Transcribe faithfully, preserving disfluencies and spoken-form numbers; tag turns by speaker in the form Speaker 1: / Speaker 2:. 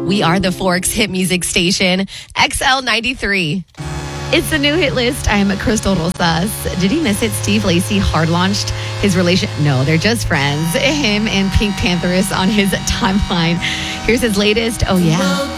Speaker 1: We are the Forks hit music station, X L ninety-three. It's the new hit list. I'm Crystal Rosas. Did he miss it? Steve Lacy hard launched his relation. No, they're just friends. Him and Pink Pantheress on his timeline. Here's his latest. Oh, yeah.